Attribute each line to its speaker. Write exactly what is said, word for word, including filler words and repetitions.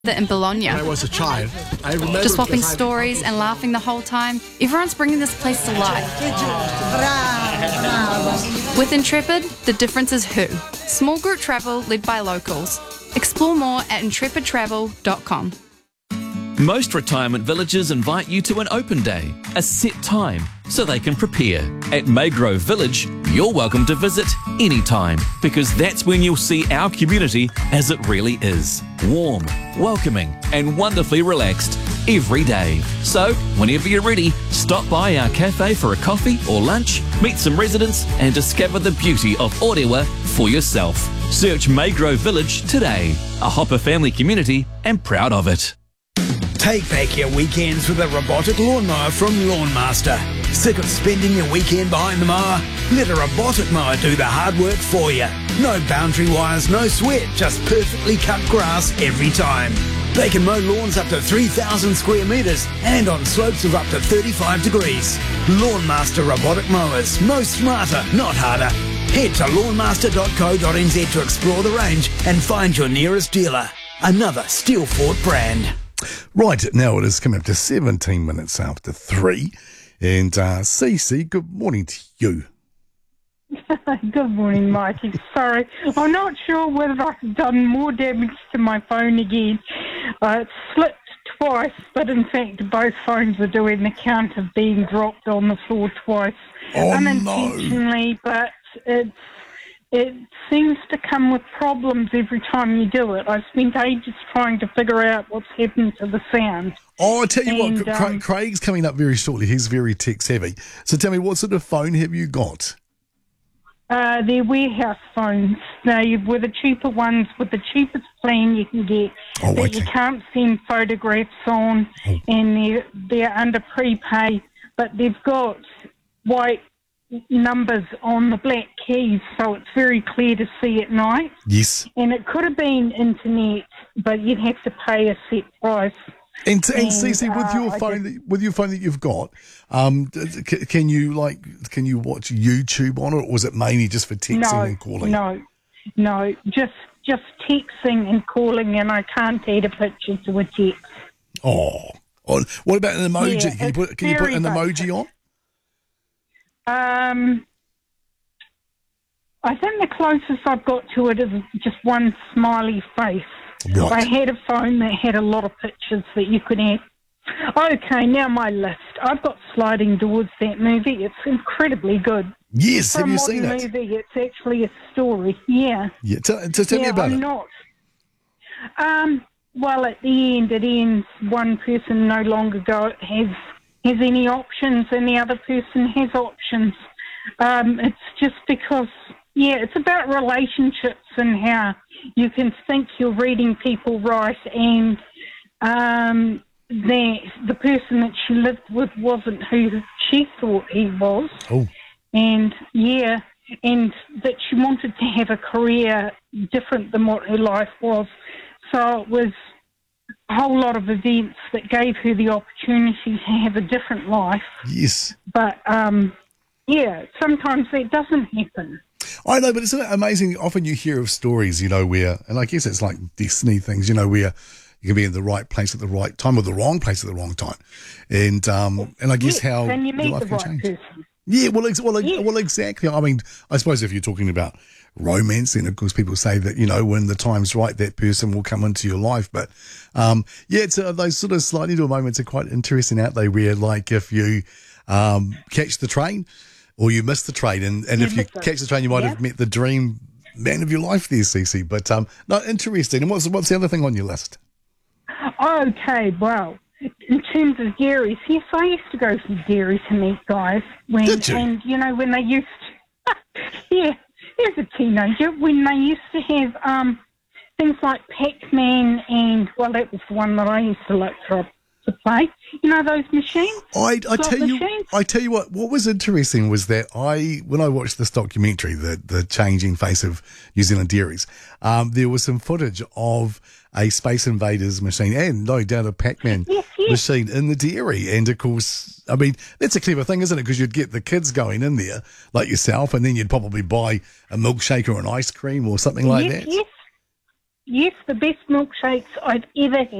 Speaker 1: in Bologna.
Speaker 2: When I was a child, I remember
Speaker 1: Just swapping
Speaker 2: because I-
Speaker 1: stories and laughing the whole time. Everyone's bringing this place to life. With Intrepid, the difference is who. Small group travel led by locals. Explore more at intrepid travel dot com.
Speaker 3: Most retirement villages invite you to an open day, a set time, so they can prepare. At Maygrove Village, you're welcome to visit anytime, because that's when you'll see our community as it really is. Warm, welcoming, and wonderfully relaxed every day. So, whenever you're ready, stop by our cafe for a coffee or lunch, meet some residents, and discover the beauty of Orewa for yourself. Search Maygrove Village today, a Hopper family community and proud of it.
Speaker 4: Take back your weekends with a robotic lawnmower from Lawnmaster. Sick of spending your weekend behind the mower? Let a robotic mower do the hard work for you. No boundary wires, no sweat, just perfectly cut grass every time. They can mow lawns up to three thousand square metres and on slopes of up to thirty-five degrees. Lawnmaster robotic mowers. Mow smarter, not harder. Head to lawnmaster dot co dot n z to explore the range and find your nearest dealer. Another Steelfort brand.
Speaker 5: Right, now it is coming up to seventeen minutes after three. And uh, Cece, good morning to you.
Speaker 6: Good morning, Mikey. Sorry, I'm not sure whether I've done more damage to my phone again. Uh, it slipped twice, but in fact both phones are doing the count of being dropped on the floor twice.
Speaker 5: Oh,
Speaker 6: Unintentionally,
Speaker 5: no.
Speaker 6: but it's It seems to come with problems every time you do it. I've spent ages trying to figure out what's happened to the sound.
Speaker 5: Oh, I tell you
Speaker 6: And,
Speaker 5: what, Cra-
Speaker 6: um,
Speaker 5: Craig's coming up very shortly. He's very tech savvy. So tell me, what sort of phone have you got?
Speaker 6: Uh, they're warehouse phones. They were the cheaper ones with the cheapest plan you can get
Speaker 5: Oh,
Speaker 6: that
Speaker 5: okay.
Speaker 6: you can't send photographs on,
Speaker 5: Oh.
Speaker 6: and they're, they're under prepay, but they've got white numbers on the black keys, so it's very clear to see at night.
Speaker 5: Yes.
Speaker 6: And it could have been internet, but you'd have to pay a set price.
Speaker 5: And, and,
Speaker 6: And,
Speaker 5: Cece, with
Speaker 6: uh,
Speaker 5: your
Speaker 6: I
Speaker 5: phone, that, with your phone that you've got, um, d- c- can you like, can you watch YouTube on it, or is it mainly just for texting
Speaker 6: No,
Speaker 5: and calling?
Speaker 6: no, no, just just texting and calling, and I can't add a picture to a text.
Speaker 5: Oh, oh what about an emoji?
Speaker 6: Yeah,
Speaker 5: can you
Speaker 6: it's
Speaker 5: put can you put
Speaker 6: very
Speaker 5: an
Speaker 6: basic.
Speaker 5: emoji on?
Speaker 6: Um, I think the closest I've got to it is just one smiley face.
Speaker 5: Right.
Speaker 6: I had a phone that had a lot of pictures that you could add. Okay, now my list. I've got Sliding Doors, that movie. It's incredibly good.
Speaker 5: Yes.
Speaker 6: For
Speaker 5: Have
Speaker 6: a
Speaker 5: you
Speaker 6: modern
Speaker 5: seen it?
Speaker 6: movie, it's actually a story. Yeah.
Speaker 5: Yeah. Tell, tell, tell
Speaker 6: yeah,
Speaker 5: me about
Speaker 6: I'm
Speaker 5: it.
Speaker 6: not. Um, well, at the end, it ends one person no longer go, has has any options, and the other person has options. Um, it's just because, yeah, it's about relationships and how you can think you're reading people right, and um, the the person that she lived with wasn't who she thought he was.
Speaker 5: Oh.
Speaker 6: And, yeah, and that she wanted to have a career different than what her life was. So it was a whole lot of events that gave her the opportunity to have a different life.
Speaker 5: Yes.
Speaker 6: But, um, yeah, sometimes that doesn't happen.
Speaker 5: I know, but it's amazing. Often you hear of stories, you know, where, and I guess it's like destiny things, you know, where you can be in the right place at the right time or the wrong place at the wrong time. And um, and I guess
Speaker 6: Yes,
Speaker 5: how
Speaker 6: and you
Speaker 5: your
Speaker 6: meet
Speaker 5: life
Speaker 6: the
Speaker 5: can
Speaker 6: right
Speaker 5: change.
Speaker 6: person.
Speaker 5: Yeah, well, ex- well, ex-
Speaker 6: Yeah.
Speaker 5: well, exactly. I mean, I suppose if you're talking about romance, then of course people say that, you know, when the time's right, that person will come into your life. But um, yeah, it's, uh, those sort of slightly little moments are quite interesting, aren't they? Where like if you um, catch the train or you miss the train, and, and
Speaker 6: You
Speaker 5: if you
Speaker 6: miss it.
Speaker 5: catch the train, you might
Speaker 6: Yeah.
Speaker 5: have met the dream man of your life there, Cece. But um, no, interesting. And what's what's the other thing on your list?
Speaker 6: Okay, well, in terms of dairies, yes, I used to go to dairy to meet guys. When,
Speaker 5: Did you?
Speaker 6: And, you know, when they used to, yeah, as a teenager, when they used to have um, things like Pac-Man and, well, that was the one that I used to like to, to play. You know those machines?
Speaker 5: I, I
Speaker 6: Slot
Speaker 5: tell you,
Speaker 6: machines?
Speaker 5: I tell you what. What was interesting was that I, when I watched this documentary, the the changing face of New Zealand dairies, um, there was some footage of a Space Invaders machine and no doubt a Pac-Man
Speaker 6: Yes, yes.
Speaker 5: machine in the dairy. And of course, I mean that's a clever thing, isn't it? Because you'd get the kids going in there like yourself, and then you'd probably buy a milkshake or an ice cream or something like
Speaker 6: yes,
Speaker 5: that.
Speaker 6: yes. yes, the best milkshakes I've ever had.